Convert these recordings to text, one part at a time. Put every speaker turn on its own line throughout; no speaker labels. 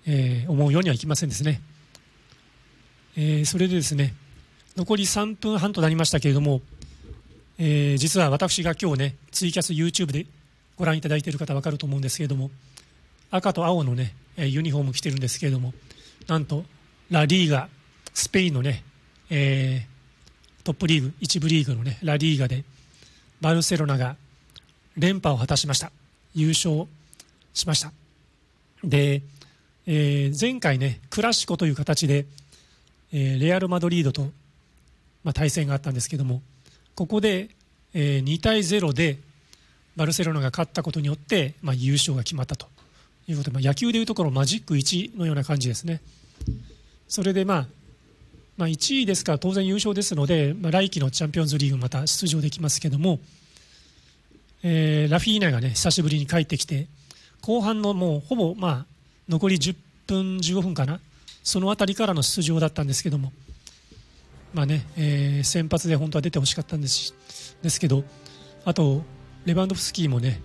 思うようにはいきませんですね。それでですね、残り3分半となりましたけれども、実は私が今日ね、ツイキャス YouTube でご覧いただいている方は分かると思うんですけれども、赤と青のね、ユニフォーム着てるんですけれども、なんとラリーガ、スペインのね、トップリーグ、1部リーグのね、ラリーガでバルセロナが連覇を果たしました。優勝しました。で、前回ね、クラシコという形で、レアル・マドリードと、対戦があったんですけども、ここで、2対0でバルセロナが勝ったことによって、優勝が決まったということで、野球でいうところマジック1のような感じですね。それで1位ですから当然優勝ですので、来季のチャンピオンズリーグまた出場できますけども、ラフィーナがね久しぶりに帰ってきて、後半のもうほぼ残り10分15分かな、そのあたりからの出場だったんですけども、先発で本当は出てほしかったんですけど、あとレバンドフスキーもね、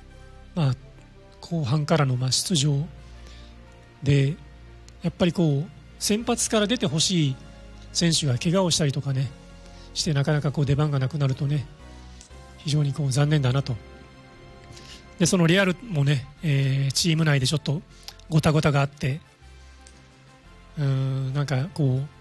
後半からの出場で、やっぱり先発から出てほしい選手が怪我をしたりとかねしてなかなか出番がなくなるとね、非常に残念だなと。でそのレアルもね、チーム内でちょっとごたごたがあって、なんか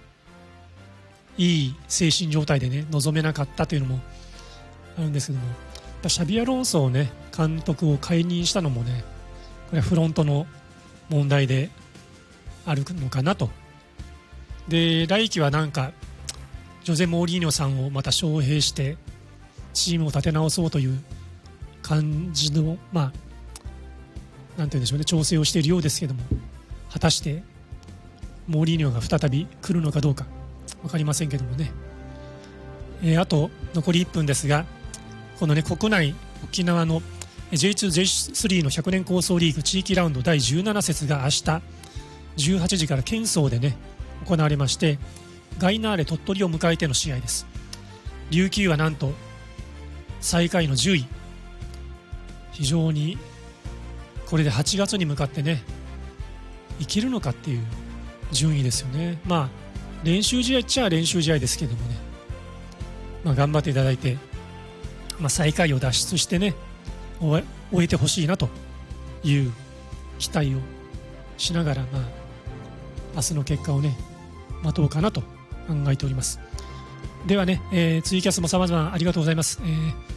いい精神状態でね臨めなかったというのもあるんですけども、シャビアロンソをね監督を解任したのもね、これはフロントの問題であるのかなと。で来季はなんかジョゼ・モーリーニョさんをまた招聘してチームを立て直そうという感じのなんて言うんでしょうね、調整をしているようですけども、果たしてモーリーニョが再び来るのかどうか分かりませんけどもね。あと残り1分ですが、このね国内沖縄の J2、J3 の100年構想リーグ地域ラウンド第17節が明日18時から県総でね行われまして、ガイナーレ鳥取を迎えての試合です。琉球はなんと最下位の10位、非常にこれで8月に向かってねいけるのかっていう順位ですよね。練習試合っちゃ練習試合ですけどもね、頑張っていただいて、最下位を脱出してね終えてほしいなという期待をしながら、明日の結果をね待とうかなと考えております。ではね、ツイキャスも様々ありがとうございます。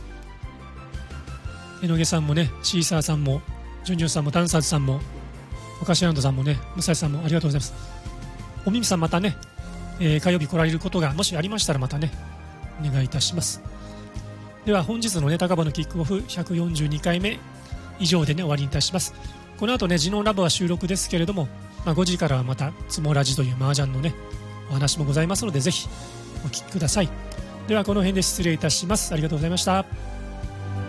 えのげさんもね、シーサーさんもジュンジュンさんもダンサーズさんもおかしランドさんもね、ムサイさんもありがとうございます。おみみさんまたね、火曜日来られることがもしありましたらまたねお願いいたします。では本日のね高場のキックオフ142回目以上でね終わりにいたします。この後ねジノンラボは収録ですけれども、5時からはまたつもラジという麻雀のねお話もございますので、ぜひお聞きください。ではこの辺で失礼いたします。ありがとうございました。